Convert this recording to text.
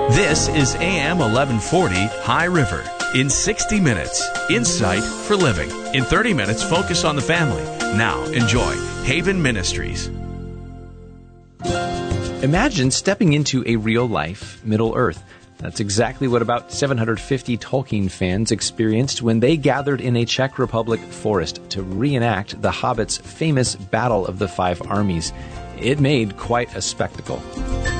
This is AM 1140 High River. In 60 minutes, insight for living. In 30 minutes, focus on the family. Now, enjoy Haven Ministries. Imagine stepping into a real-life Middle-earth. That's exactly what about 750 Tolkien fans experienced when they gathered in a Czech Republic forest to reenact The Hobbit's famous Battle of the Five Armies. It made quite a spectacle.